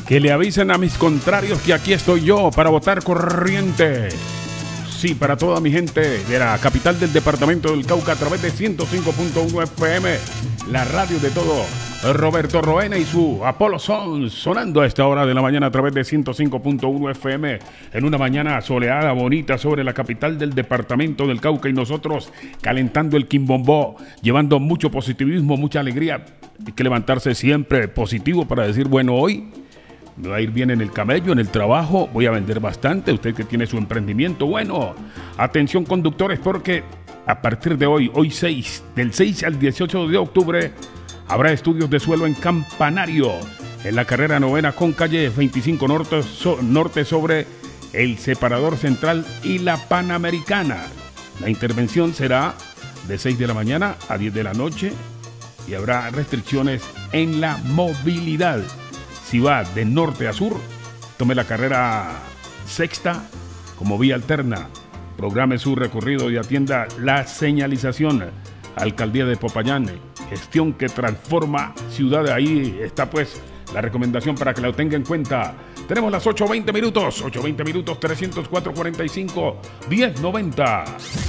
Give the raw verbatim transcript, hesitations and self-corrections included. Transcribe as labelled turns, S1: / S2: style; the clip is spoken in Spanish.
S1: Que le avisen a mis contrarios que aquí estoy yo para votar corriente. Sí, para toda mi gente de la capital del departamento del Cauca a través de ciento cinco punto uno F M, la radio de todo. Roberto Roena y su Apollo Sons sonando a esta hora de la mañana a través de ciento cinco punto uno F M en una mañana soleada, bonita sobre la capital del departamento del Cauca y nosotros calentando el quimbombó, llevando mucho positivismo, mucha alegría. Hay que levantarse siempre positivo para decir, bueno, hoy me va a ir bien en el camello, en el trabajo, voy a vender bastante. Usted que tiene su emprendimiento, bueno, atención conductores, porque a partir de hoy, hoy seis, del seis al dieciocho de octubre, habrá estudios de suelo en Campanario, en la carrera novena con calle veinticinco norte, so, norte sobre el separador central y la Panamericana. La intervención será de seis de la mañana a diez de la noche y habrá restricciones en la movilidad. Si va de norte a sur, tome la carrera sexta como vía alterna. Programe su recorrido y atienda la señalización. Alcaldía de Popayán, gestión que transforma ciudad. Ahí está pues la recomendación para que la tenga en cuenta. Tenemos las ocho veinte minutos, ocho veinte minutos, trescientos cuatro, cuarenta y cinco, diez noventa.